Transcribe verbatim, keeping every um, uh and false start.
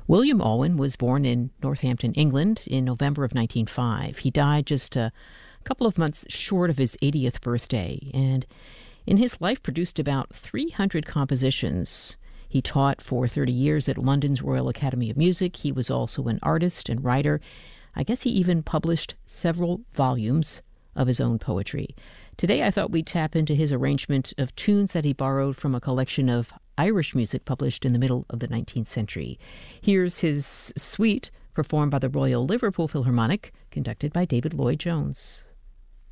William Alwyn was born in Northampton, England in November of nineteen oh five. He died just a couple of months short of his eightieth birthday, and in his life produced about three hundred compositions. He taught for thirty years at London's Royal Academy of Music. He was also an artist and writer. I guess he even published several volumes of his own poetry. Today I thought we'd tap into his arrangement of tunes that he borrowed from a collection of Irish music published in the middle of the nineteenth century. Here's his suite performed by the Royal Liverpool Philharmonic, conducted by David Lloyd-Jones.